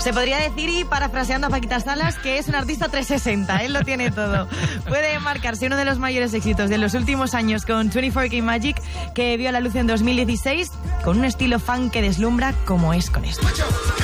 Se podría decir, y parafraseando a Paquita Salas, que es un artista 360, él lo tiene todo. Puede marcarse uno de los mayores éxitos de los últimos años con 24K Magic, que vio la luz en 2016, con un estilo funk que deslumbra como es con esto.